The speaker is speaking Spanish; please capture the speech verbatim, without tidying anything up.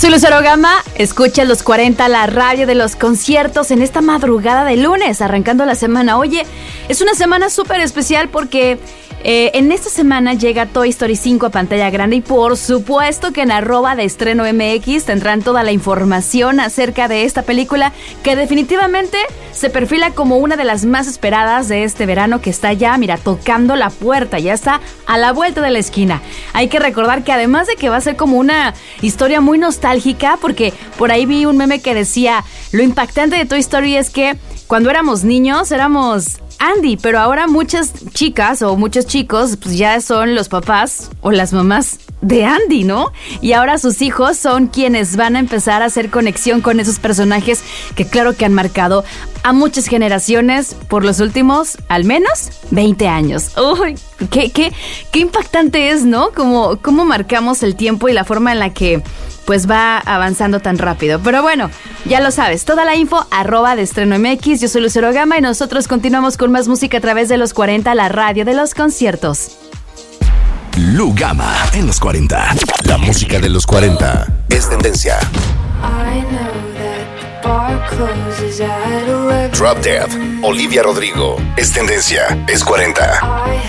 Soy Lucero Gama, escucha los cuarenta, la radio de los conciertos en esta madrugada de lunes, arrancando la semana. Oye, es una semana súper especial porque eh, en esta semana llega Toy Story cinco a pantalla grande y por supuesto que en arroba de estreno M X tendrán toda la información acerca de esta película que definitivamente se perfila como una de las más esperadas de este verano, que está ya, mira, tocando la puerta, ya está a la vuelta de la esquina. Hay que recordar que además de que va a ser como una historia muy nostálgica, porque por ahí vi un meme que decía, lo impactante de Toy Story es que cuando éramos niños éramos Andy, pero ahora muchas chicas o muchos chicos pues ya son los papás o las mamás de Andy, ¿no? Y ahora sus hijos son quienes van a empezar a hacer conexión con esos personajes que claro que han marcado a muchas generaciones por los últimos, al menos, veinte años. Uy, qué, qué, qué impactante es, ¿no? Como, cómo marcamos el tiempo y la forma en la que pues va avanzando tan rápido. Pero bueno, ya lo sabes, toda la info, arroba de estreno M X. Yo soy Lucero Gama y nosotros continuamos con más música a través de los cuarenta, la radio de los conciertos. Lu Gama en los cuarenta. La música de los cuarenta es tendencia. Drop Dead, Olivia Rodrigo, es tendencia, es cuarenta.